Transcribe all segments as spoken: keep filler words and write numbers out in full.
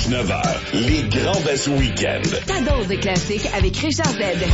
Dimanche neuf heures, les grands baissous week-end. Ta dose de classique avec Richard Z. Le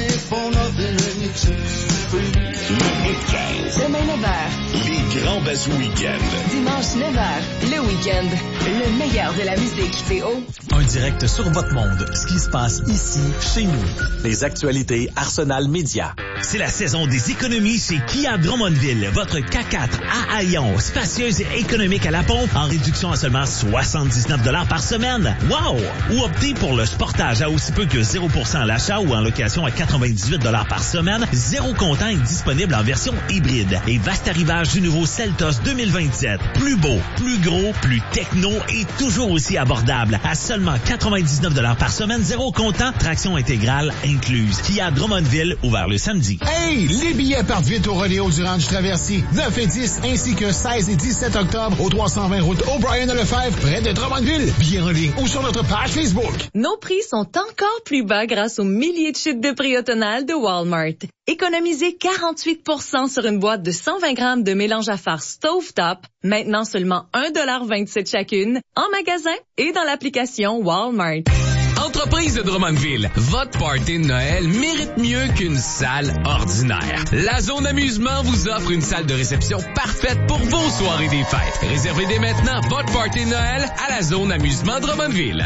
quinze. Demain neuf heures. Les grands baissous week-end. Dimanche neuf heures, le week-end. Le meilleur de la musique. C'est haut. Un direct sur votre monde. Ce qui se passe ici, chez nous. Les actualités Arsenal Média. C'est la saison des économies chez Kia Drummondville. Votre K quatre à Haillon, spacieuse et économique à la pompe, en réduction à seulement soixante-dix-neuf dollars par semaine. Wow! Ou optez pour le Sportage à aussi peu que zéro pour cent à l'achat ou en location à quatre-vingt-dix-huit dollars par semaine. Zéro comptant est disponible en version hybride. Et vaste arrivage du nouveau Seltos deux mille vingt-sept. Plus beau, plus gros, plus techno et toujours aussi abordable. À seulement quatre-vingt-dix-neuf dollars par semaine, zéro comptant, traction intégrale incluse. Kia Drummondville, ouvert le samedi. Hey! Les billets partent vite au Rodéo du Ranch Traversier. neuf et dix, ainsi que seize et dix-sept octobre au trois cent vingt route O'Brien à Lefebvre, près de Drummondville. Billets en ligne ou sur notre page Facebook. Nos prix sont encore plus bas grâce aux milliers de chutes de prix automnales de Walmart. Économisez quarante-huit pour cent sur une boîte de cent vingt grammes de mélange à farce Stovetop, maintenant seulement un dollar vingt-sept chacune, en magasin et dans l'application Walmart. Entreprise de Drummondville, votre party de Noël mérite mieux qu'une salle ordinaire. La zone amusement vous offre une salle de réception parfaite pour vos soirées des fêtes. Réservez dès maintenant votre party de Noël à la zone amusement Drummondville.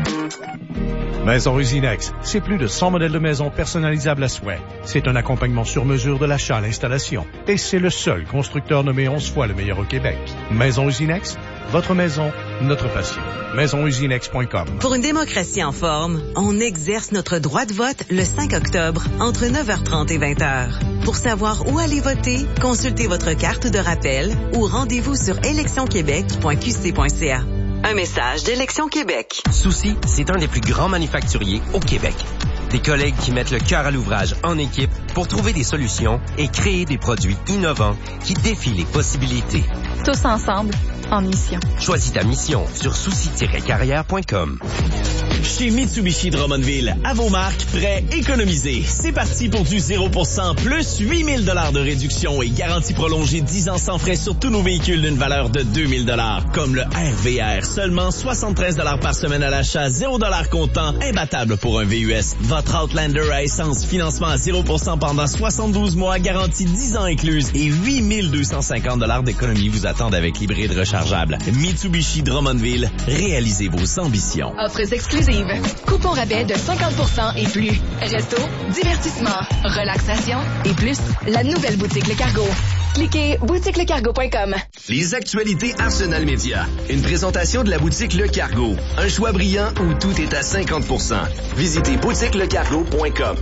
Maison Usinex, c'est plus de cent modèles de maisons personnalisables à souhait. C'est un accompagnement sur mesure de l'achat à l'installation. Et c'est le seul constructeur nommé onze fois le meilleur au Québec. Maison Usinex, votre maison, notre passion. maison usinex point com. Pour une démocratie en forme, on exerce notre droit de vote le cinq octobre entre neuf heures trente et vingt heures. Pour savoir où aller voter, consultez votre carte de rappel ou rendez-vous sur élection québec point q c point c a. Un message d'Élection Québec. Souci, c'est un des plus grands manufacturiers au Québec. Des collègues qui mettent le cœur à l'ouvrage en équipe pour trouver des solutions et créer des produits innovants qui défient les possibilités. Tous ensemble, en mission. Choisis ta mission sur souci tiret carrière point com. Chez Mitsubishi Drummondville, à vos marques, prêts, économisez. C'est parti pour du zéro pour cent plus huit mille dollars de réduction et garantie prolongée dix ans sans frais sur tous nos véhicules d'une valeur de deux mille dollars. Comme le R V R, seulement soixante-treize dollars par semaine à l'achat, zéro dollars comptant, imbattable pour un V U S. Votre Outlander à essence, financement à zéro pour cent pendant soixante-douze mois, garantie dix ans incluse et huit mille deux cent cinquante dollars d'économie vous attendent avec l'hybride rechargeable. Mitsubishi Drummondville, réalisez vos ambitions. Offres exclusives. Coupon rabais de cinquante pour cent et plus. Resto, divertissement, relaxation et plus. La nouvelle boutique Le Cargo. Cliquez boutique le cargo point com. Les actualités Arsenal Média. Une présentation de la boutique Le Cargo. Un choix brillant où tout est à cinquante pour cent. Visitez boutique le cargo point com.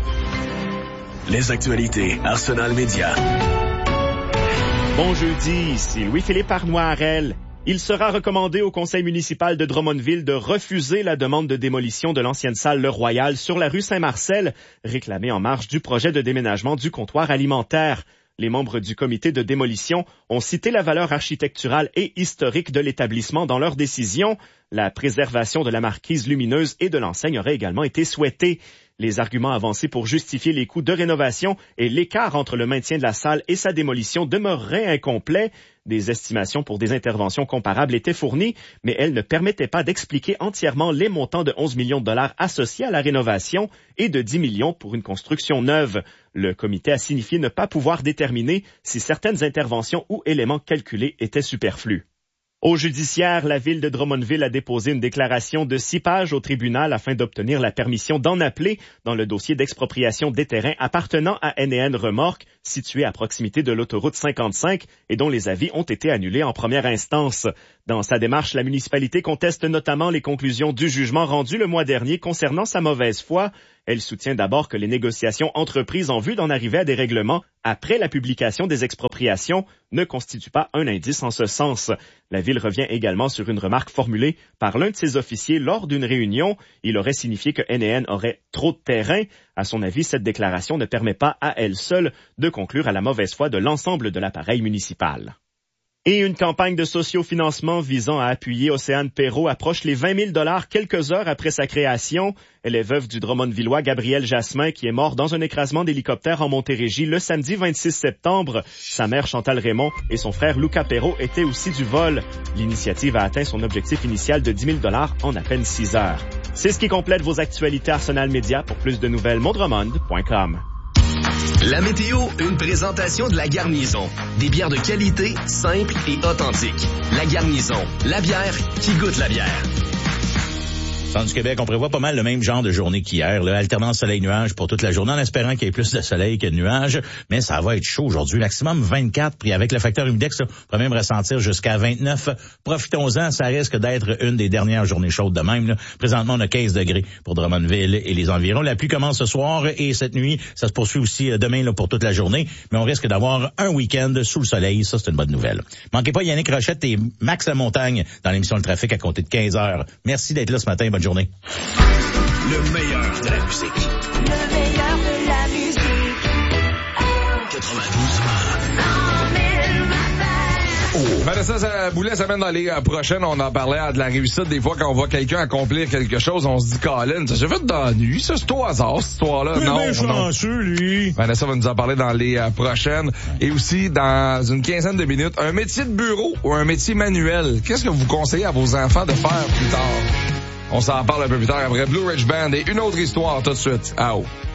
Les actualités Arsenal Média. Bon jeudi, ici Louis-Philippe Arnoirel. Il sera recommandé au conseil municipal de Drummondville de refuser la demande de démolition de l'ancienne salle Le Royal sur la rue Saint-Marcel, réclamée en marge du projet de déménagement du comptoir alimentaire. Les membres du comité de démolition ont cité la valeur architecturale et historique de l'établissement dans leur décision. La préservation de la marquise lumineuse et de l'enseigne aurait également été souhaitée. Les arguments avancés pour justifier les coûts de rénovation et l'écart entre le maintien de la salle et sa démolition demeureraient incomplets. Des estimations pour des interventions comparables étaient fournies, mais elles ne permettaient pas d'expliquer entièrement les montants de onze millions de dollars associés à la rénovation et de dix millions pour une construction neuve. Le comité a signifié ne pas pouvoir déterminer si certaines interventions ou éléments calculés étaient superflus. Au judiciaire, la ville de Drummondville a déposé une déclaration de six pages au tribunal afin d'obtenir la permission d'en appeler dans le dossier d'expropriation des terrains appartenant à N et N Remorque, situé à proximité de l'autoroute cinquante-cinq et dont les avis ont été annulés en première instance. Dans sa démarche, la municipalité conteste notamment les conclusions du jugement rendu le mois dernier concernant sa mauvaise foi. Elle soutient d'abord que les négociations entreprises en vue d'en arriver à des règlements après la publication des expropriations ne constituent pas un indice en ce sens. La ville revient également sur une remarque formulée par l'un de ses officiers lors d'une réunion. Il aurait signifié que N et N aurait trop de terrain. À son avis, cette déclaration ne permet pas à elle seule de conclure à la mauvaise foi de l'ensemble de l'appareil municipal. Et une campagne de sociofinancement visant à appuyer Océane Perrault approche les vingt mille dollars quelques heures après sa création. Elle est veuve du Drummondvillois Gabriel Jasmin qui est mort dans un écrasement d'hélicoptère en Montérégie le samedi vingt-six septembre. Sa mère Chantal Raymond et son frère Luca Perrault étaient aussi du vol. L'initiative a atteint son objectif initial de dix mille dollars en à peine six heures. C'est ce qui complète vos actualités Arsenal Média. Pour plus de nouvelles, mondremond point com. La météo, une présentation de La Garnison. Des bières de qualité, simples et authentiques. La Garnison, la bière qui goûte la bière. Centre du Québec, on prévoit pas mal le même genre de journée qu'hier, là, alternance soleil-nuage pour toute la journée, en espérant qu'il y ait plus de soleil que de nuages, mais ça va être chaud aujourd'hui, maximum vingt-quatre, puis avec le facteur humidex, là, on pourrait même ressentir jusqu'à vingt-neuf. Profitons-en, ça risque d'être une des dernières journées chaudes de même, là. Présentement, on a quinze degrés pour Drummondville et les environs. La pluie commence ce soir et cette nuit, ça se poursuit aussi demain là, pour toute la journée, mais on risque d'avoir un week-end sous le soleil, ça c'est une bonne nouvelle. Manquez pas Yannick Rochette et Max Lamontagne dans l'émission Le Trafic à compter de quinze heures. Merci d'être là ce matin, bonne journée. Le meilleur de la musique. Le meilleur de la musique. quatre-vingt-douze Oh. Vanessa ça, Boulet, ça mène dans les euh, prochaines. On en parlait à de la réussite. Des fois, quand on voit quelqu'un accomplir quelque chose, on se dit, Colin, ça s'est fait dans la nuit. Ça, c'est au hasard, cette histoire-là. Mais non, bien chanceux, lui. Vanessa va nous en parler dans les euh, prochaines. Et aussi, dans une quinzaine de minutes, un métier de bureau ou un métier manuel. Qu'est-ce que vous conseillez à vos enfants de faire plus tard? On s'en parle un peu plus tard après Blue Ridge Band et une autre histoire tout de suite. Ah oh.